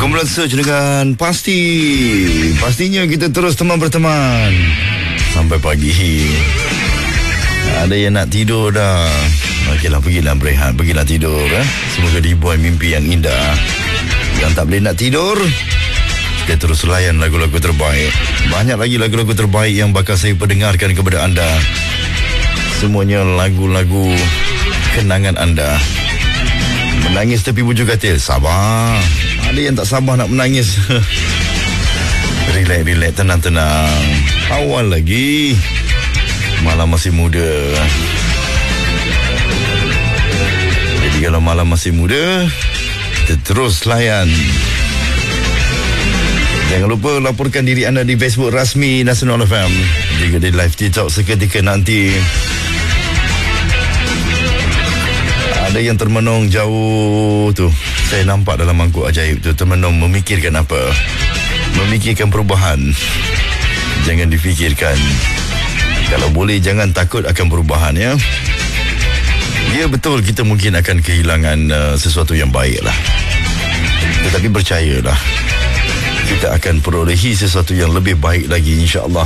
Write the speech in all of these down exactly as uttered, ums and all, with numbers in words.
Kumpulan Search dengan Pasti. Pastinya kita terus teman berteman sampai pagi. Ada yang nak tidur dah. Okeylah, pergilah berehat, pergilah tidur eh. Semoga dibuai mimpi yang indah. Yang tak boleh nak tidur, kita terus layan lagu-lagu terbaik. Banyak lagi lagu-lagu terbaik yang bakal saya perdengarkan kepada anda. Semuanya lagu-lagu kenangan anda. Menangis tepi bujur katil, sabar. Ada yang tak sabar nak menangis. Relax, relax, tenang-tenang. Awal lagi, malam masih muda. Jadi kalau malam masih muda, kita terus layan. Jangan lupa laporkan diri anda di Facebook rasmi Nasional F M. Juga di live TikTok seketika nanti. Ada yang termenung jauh tu. Saya nampak dalam mangkuk ajaib tu, termenung memikirkan apa? Memikirkan perubahan. Jangan difikirkan. Kalau boleh jangan takut akan perubahan ya. Ya betul, kita mungkin akan kehilangan uh, sesuatu yang baik lah. Tetapi percayalah, kita akan perolehi sesuatu yang lebih baik lagi, insya-Allah.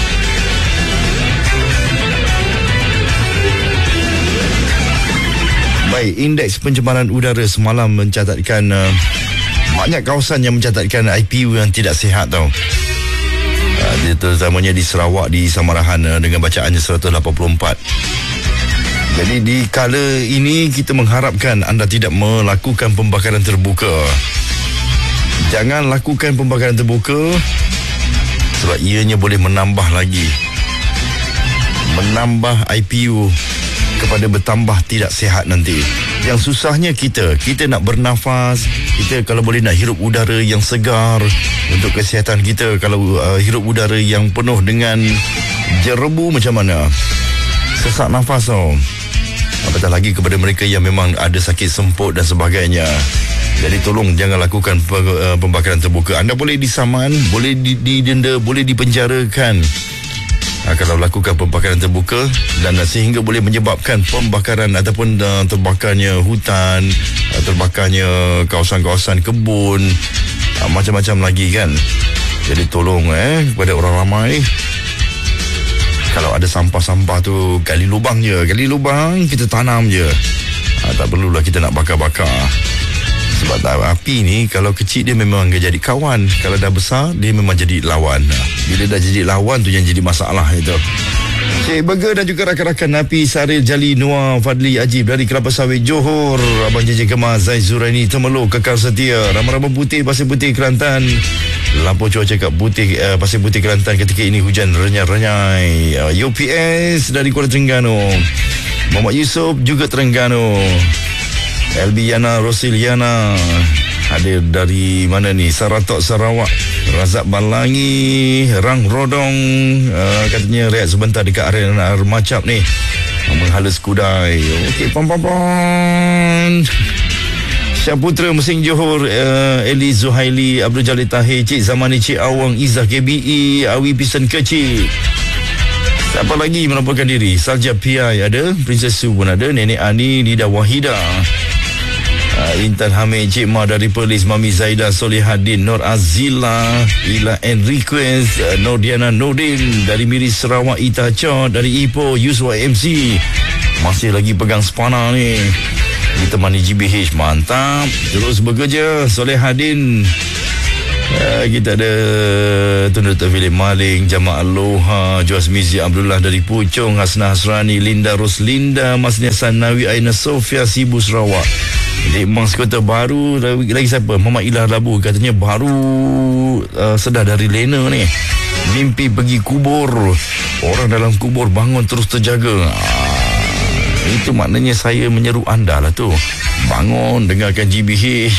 Baik, indeks pencemaran udara semalam mencatatkan uh, banyak kawasan yang mencatatkan I P U yang tidak sihat tau. Uh, dia terutamanya di Sarawak, di Samarahan uh, dengan bacaannya seratus lapan puluh empat. Jadi di kala ini kita mengharapkan anda tidak melakukan pembakaran terbuka. Jangan lakukan pembakaran terbuka sebab ianya boleh menambah lagi. Menambah I P U kepada bertambah tidak sihat nanti. Yang susahnya kita, kita nak bernafas, kita kalau boleh nak hirup udara yang segar untuk kesihatan kita. Kalau uh, hirup udara yang penuh dengan jerebu macam mana? Sesak nafas tau. Apatah lagi kepada mereka yang memang ada sakit semput dan sebagainya. Jadi tolong jangan lakukan pembakaran terbuka. Anda boleh disaman, boleh didenda, boleh dipenjarakan uh, kalau lakukan pembakaran terbuka, dan uh, sehingga boleh menyebabkan pembakaran ataupun uh, terbakarnya hutan, uh, terbakarnya kawasan-kawasan kebun, uh, macam-macam lagi kan. Jadi tolong eh kepada orang ramai, kalau ada sampah-sampah tu, gali lubang je. Gali lubang, kita tanam je. Ha, tak perlulah kita nak bakar-bakar. Sebab tak, api ni, kalau kecil dia memang jadi kawan. Kalau dah besar, dia memang jadi lawan. Bila dah jadi lawan tu yang jadi masalah itu. Cik Burger dan juga rakan-rakan Napi Saril Jali Noah Fadli Ajib dari Kelapa Sawit Johor, Abang Jeje Kemas Zai Zuraini Temeluk Kekal Setia, Rama-Rama Putih Pasir Putih Kelantan. Lampu cuaca kat Putih uh, Pasir Putih Kelantan ketika ini hujan renyai-renyai. uh, U P S dari Kuala Terengganu, Muhammad Yusof juga Terengganu, Elbiana Rosiliana hadir dari mana ni, Saratok Sarawak, Razak Balangi, Rang Rodong, uh, katanya rehat sebentar dekat arena Macap ni, menghala Skudai. Okey, pam pam pam. Syaputra Mesing Johor, uh, Eli Zuhaili, Abdul Jalil Tahir, Cik Zamani, Cik Awang, Izzah K B E, Awi Pisan Kecil. Siapa lagi melaporkan diri? Salja P I ada, Princess Su pun ada, Nenek Ani, Nida Wahida, uh, Intan Hamid, Cik Ma dari Perlis, Mami Zaida, Solihadin, Nur Azila, Ila Enriquez, uh, Nur Diana Nordin dari Miris Sarawak, Ita Chod dari Ipoh, Yuswa M C masih lagi pegang spana ni, ditemani G B H, mantap, terus bekerja. Solihadin, uh, kita ada Tun Doktor Philip Maling, Jamaah Aloha, Joas Mizi Abdullah dari Puchong, Hasna Hasrani, Linda Roslinda, Masnya Sanawi, Aina Sofia Sibu Sarawak. Jadi Mas Kota baru lagi, lagi siapa? Muhammad Ilah Labu, katanya baru uh, sedar dari Lena ni, mimpi pergi kubur, orang dalam kubur bangun terus terjaga. ah, Itu maknanya saya menyeru anda lah tu, bangun dengarkan G B H.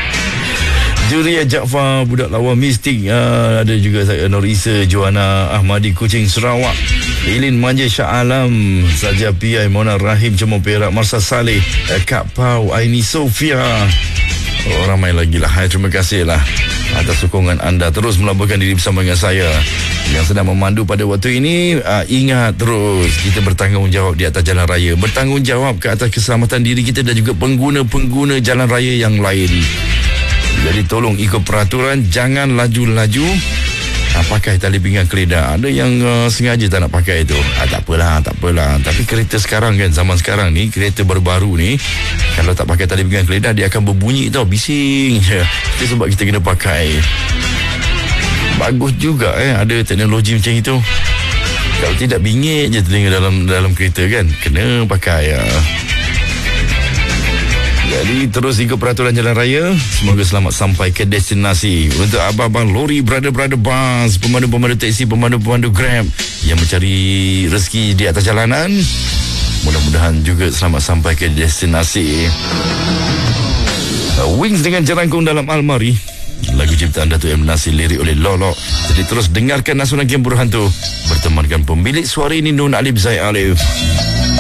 Juria Jaafar, budak lawa mistik, uh, ada juga saya, Nur Isa, Joanna Ahmadi Kuching Sarawak, Ilin Manja Shah Alam, Saja P I, Mona Rahim Cemur Perak, Marsa Saleh, uh, Kak Pau, Aini Sofia. Oh, ramai lagi lah. Hai, terima kasih lah atas sokongan anda. Terus melaporkan diri bersama dengan saya yang sedang memandu pada waktu ini. uh, Ingat terus, kita bertanggungjawab di atas jalan raya, bertanggungjawab ke atas keselamatan diri kita dan juga pengguna-pengguna jalan raya yang lain. Jadi tolong ikut peraturan, jangan laju-laju. Ha, pakai tali pinggang keledar. Ada yang uh, sengaja tak nak pakai tu. Ha, tak apalah, tak apalah. Tapi kereta sekarang kan, zaman sekarang ni, kereta baru-baru ni, kalau tak pakai tali pinggang keledar, dia akan berbunyi tau, bising je. Itu sebab kita kena pakai. Bagus juga eh, ada teknologi macam itu. Kalau tidak, bingit je telinga dalam dalam kereta kan. Kena pakai ya. Jadi terus ikut peraturan jalan raya. Semoga selamat sampai ke destinasi. Untuk abang-abang lori, brother-brother bus, pemandu-pemandu teksi, pemandu-pemandu Grab yang mencari rezeki di atas jalanan, mudah-mudahan juga selamat sampai ke destinasi. uh, Wings dengan Jerangkung dalam Almari, lagu ciptaan Datuk M. Nasir, lirik oleh Lolo. Jadi terus dengarkan Nasional Game Berhantu bertemankan pemilik suara ini, Nun Alif Zaid Alif.